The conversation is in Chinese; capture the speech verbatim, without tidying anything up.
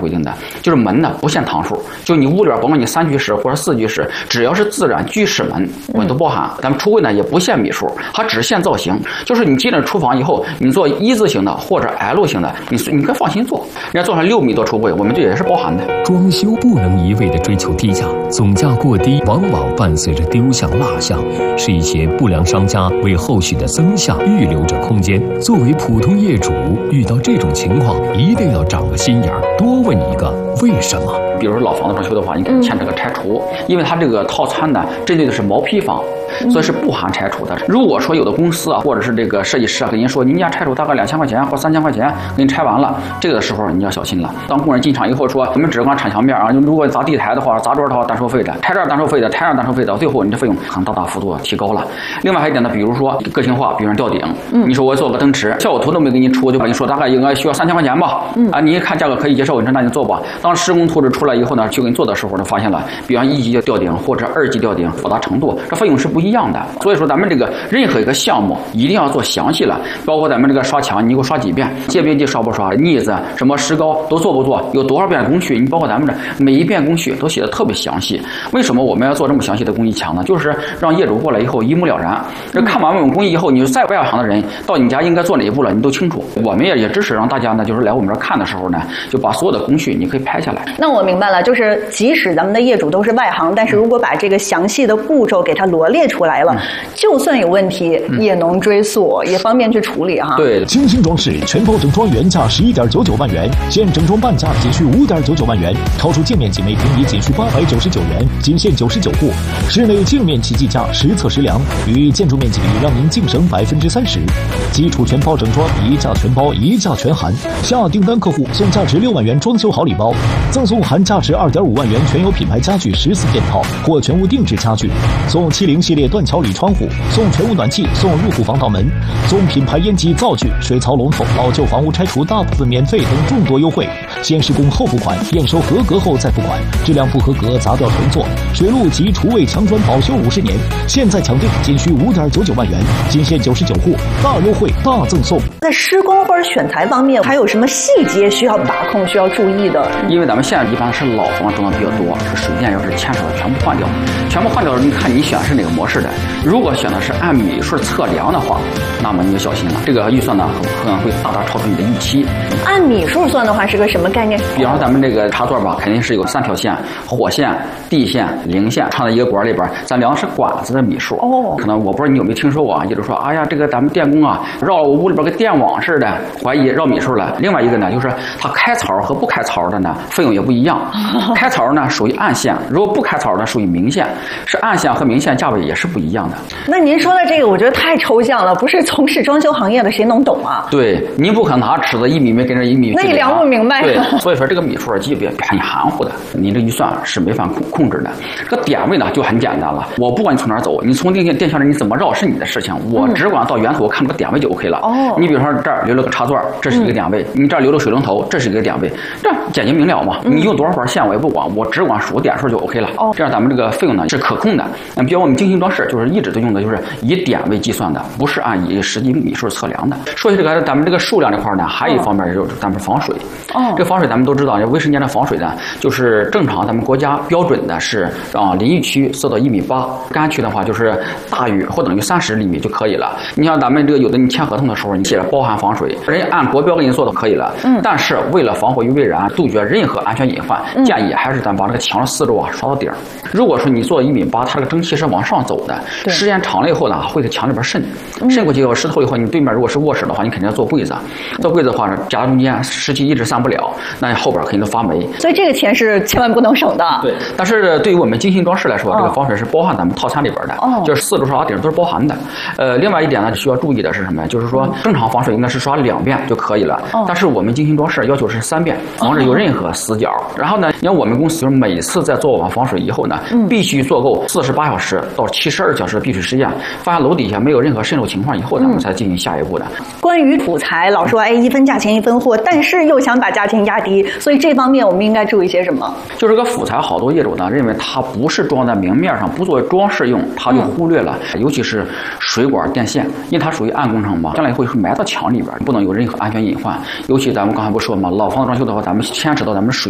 规定的，就是门呢不限堂数，就你屋里边甭管你三居室或者四居室，只要是自然居室门，我们都包含。咱们橱柜呢也不限米数，它只限造型，就是你进了厨房以后，你做一字形的或者 L 型的，你你可以放心做。人家做成六米多橱柜，我们这也是包含的。 装修不能一味的追求低价，总价过低往往伴随着丢相落相，是一些不良商家为后续的增项预留着空间。作为普通业主，遇到这种情况一定要长个心眼儿，多问一个为什么。 比如说老房子装修的话，你可以签这个拆除，因为它这个套餐呢针对的是毛坯房，所以是不含拆除的。如果说有的公司啊，或者是这个设计师啊，跟您说您家拆除大概两千块钱或三千块钱，给你拆完了，这个的时候你要小心了。当工人进场以后说，我们只管铲墙面啊，如果砸地台的话、砸桌的话单收费的，拆这儿单收费的，拆那儿单收费的，最后你的费用可能大大幅度提高了。另外还有一点呢，比如说个性化，比如说吊顶，嗯，你说我做个灯池，效果图都没给你出，就跟你说大概应该需要三千块钱吧，嗯啊，你一看价格可以接受，你说那你做吧。当施工图纸出来以后呢，去给你做的时候呢，发现了，比方一级吊顶或者二级吊顶复杂程度，这费用是不一样的。所以说咱们这个任何一个项目一定要做详细了，包括咱们这个刷墙，你给我刷几遍，界边机刷不刷，腻子什么石膏都做不做，有多少遍工序，你包括咱们这每一遍工序都写的特别详细。为什么我们要做这么详细的工艺墙呢？就是让业主过来以后一目了然。这看完我们工艺以后，你就再外行的人到你家应该做哪一步了，你都清楚。我们也也支持让大家呢，就是来我们这儿看的时候呢，就把所有的工序你可以拍下来。 那我明白了，就是即使咱们的业主都是外行，但是如果把这个详细的步骤给它罗列出来了，嗯、就算有问题、嗯、也能追溯，也方便去处理哈。 对， 精心装饰全包整装原价十一点九九万元，现整装半价仅需五点九九万元，超出建面积每平米仅需八百九十九元，仅限九十九户。室内净面积计价实测实量，与建筑面积比让您净省百分之三十。基础全包整装，一价全包，一价全含。下订单客户送价值六万元装修好礼包，赠送含价值二点五万元全有品牌家具十四件套或全屋定制家具，送七零系列断桥铝窗户，送全屋暖气，送入户防盗门，送品牌烟机灶具、水槽龙头，老旧房屋拆除大部分免费等众多优惠。先施工后付款，验收合格后再付款，质量不合格砸掉重做。水路及厨卫墙砖保修五十年，现在抢订仅需五点九九万元，仅限九十九户，大优惠大赠送。 在施工或者选材方面，还有什么细节需要把控、需要注意的？ 因为咱们现在一般是老房装的比较多，是水电要是牵扯的全部换掉，全部换掉，你看你选的是哪个模式的。如果选的是按米数测量的话，那么你就小心了，这个预算呢可能会大大超出你的预期。 按米数算的话是个什么概念？ 比方说咱们这个插座吧，肯定是有三条线：火线、地线、零线，插在一个管里边，咱量的是管子的米数。哦，可能我不知道你有没有听说过啊？也就是说，哎呀，这个咱们电工啊，绕我屋里边个电网似的，怀疑绕米数了。另外一个呢，就是它开槽和不开槽的呢，费用也不一样。开槽呢属于暗线，如果不开槽呢属于明线，是暗线和明线价位也是不一样的。 那您说的这个，我觉得太抽象了，不是从事装修行业的谁能懂啊？ 对，您不可能拿尺子一米没跟着一米， 那你量不明白。 对，所以说这个米数基本很含糊的，您这预算是没法控控制的。这个点位呢就很简单了，我不管你从哪儿走，你从电线电线上你怎么绕是你的事情，我只管到源头看这个点位就 OK 了。哦，你比如说这儿留了个插座，这是一个点位；嗯、你这儿留了水龙头，这是一个点位，这简洁明了嘛。嗯、你用多少根线我也不管，我只管数点数就 OK 了。哦，这样咱们这个费用呢是可控的。嗯，比如我们精心装饰就是一直都用的就是以点位计算的，不是按以实际米数测量的。说起这个咱们这个数量这块呢，还有一方面就是咱们防水。哦，这防水咱们都知道，卫生间的防水呢，就是正常咱们国家标准的是啊，淋浴区设到一米八，干区的话就是大于或等于三十厘米就可以了。你像咱们这个有的你签合同的时候，你写着包含防水，人家按国标给你做的可以了。嗯，但是为了防火于未然，杜绝任何安全隐患，嗯、建议还是咱把这个墙的四周啊刷到顶。如果说你做一米八，它这个蒸汽是往上走的，时间长了以后呢，会在墙里边渗，渗过去以后湿透以后，你对面如果是卧室的话，你肯定要做柜子，做柜子的话夹在中间，湿气一直散不了，那后边肯定都发霉。 所以这个钱是千万不能省的。 对，但是对于我们精心装饰来说，哦、这个防水是包含咱们套餐里边的，哦、就是四周刷顶都是包含的。呃，另外一点呢，需要注意的是什么？就是说正常防水应该是刷两遍就可以了，哦、但是我们精心装饰要求是三遍，防止有任何死角。哦、然后呢，你看我们公司就是每次在做完防水以后呢，嗯、必须做够四十八小时到七十二小时的闭水实验，发现楼底下没有任何渗漏情况以后，咱们才进行下一步的。嗯、 关于土材，老说哎一分价钱一分货，但是又想把价钱压低，所以这方面我们应该注意些什么？ 就是个辅材，好多业主呢认为它不是装在明面上，不作为装饰用，他就忽略了，嗯、尤其是水管电线，因为它属于暗工程嘛，将来会埋到墙里边，不能有任何安全隐患。尤其咱们刚才不说嘛，老房子装修的话，咱们牵扯到咱们水